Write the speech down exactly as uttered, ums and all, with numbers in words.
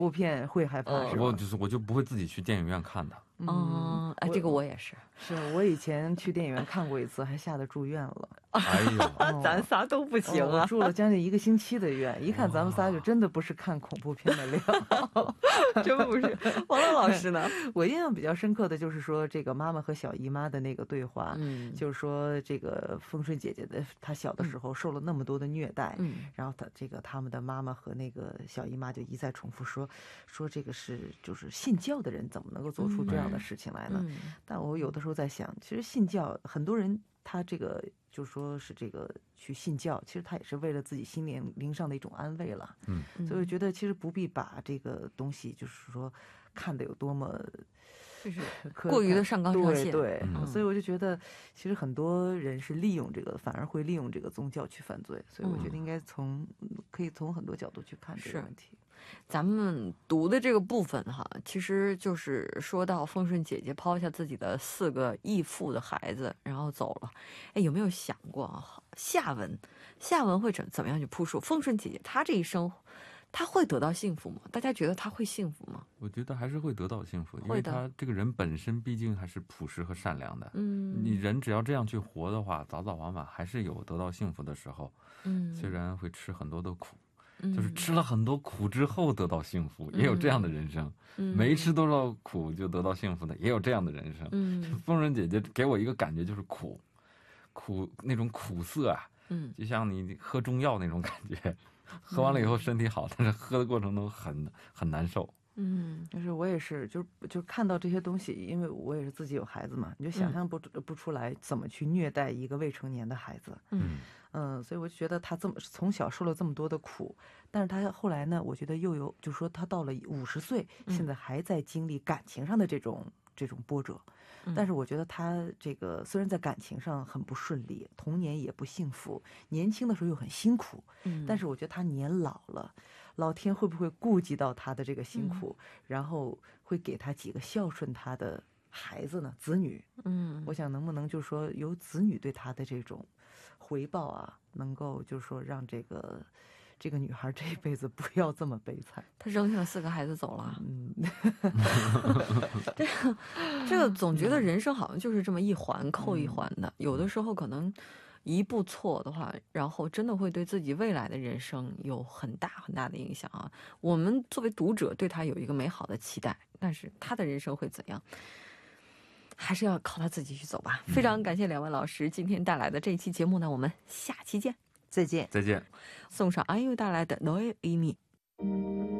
部片会害怕是吧？ 我就是我就不会自己去电影院看的。 嗯，哎，这个我也是。 是我以前去电影院看过一次，还吓得住院了。 哎呦， 咱仨都不行啊！ 我住了将近一个星期的院，一看咱们仨就真的不是看恐怖片的料。 真不是。王乐老师呢？ 我印象比较深刻的就是说，这个妈妈和小姨妈的那个对话， 嗯， 就是说这个丰顺姐姐的她小的时候受了那么多的虐待， 嗯， 然后她这个他们的妈妈和那个小姨妈就一再重复说说这个是就是信教的人怎么能够做出这样的事情来呢？ 嗯， 但我有的时候在想，其实信教很多人他这个就说是这个去信教，其实他也是为了自己心灵灵上的一种安慰了。 嗯， 所以我觉得其实不必把这个东西就是说看得有多么就是过于的上纲上线。 对对、 嗯， 所以我就觉得其实很多人是利用这个，反而会利用这个宗教去犯罪。所以我觉得应该从、嗯、可以从很多角度去看这个问题。 咱们读的这个部分哈，其实就是说到丰顺姐姐抛下自己的四个义父的孩子然后走了。哎，有没有想过啊，下文下文会怎怎么样去铺述丰顺姐姐她这一生她会得到幸福吗？大家觉得她会幸福吗？ 我觉得还是会得到幸福，因为她这个人本身毕竟还是朴实和善良的。 嗯， 你人只要这样去活的话，早早晚晚还是有得到幸福的时候。 嗯， 虽然会吃很多的苦， 嗯、 就是吃了很多苦之后得到幸福，也有这样的人生。 嗯、 没吃多少苦就得到幸福的，也有这样的人生。 嗯， 丰顺姐姐给我一个感觉就是苦，苦那种苦涩啊， 嗯， 就像你喝中药那种感觉。喝完了以后身体好，但是喝的过程中很很难受。 嗯，就是我也是，就是就看到这些东西，因为我也是自己有孩子嘛，你就想象不、嗯、不出来怎么去虐待一个未成年的孩子。 嗯嗯，所以我就觉得他这么从小受了这么多的苦，但是他后来呢，我觉得又有，就是说他到了五十岁，现在还在经历感情上的这种。这种波折，但是我觉得他这个虽然在感情上很不顺利，童年也不幸福，年轻的时候又很辛苦，但是我觉得他年老了，老天会不会顾及到他的这个辛苦，然后会给他几个孝顺他的孩子呢？子女，嗯，我想能不能就是说由子女对他的这种回报啊，能够就是说让这个。这个女孩这一辈子不要这么悲惨。 她扔下了四个孩子走了。 嗯， 这个这个总觉得人生好像就是这么一环扣一环的，嗯、有的时候可能一步错的话，然后真的会对自己未来的人生有很大很大的影响啊。我们作为读者对她有一个美好的期待，但是她的人生会怎样？还是要靠她自己去走吧。非常感谢两位老师今天带来的这一期节目呢，我们下期见。 再见， 再见。 送上安又带来的《너의 의미》。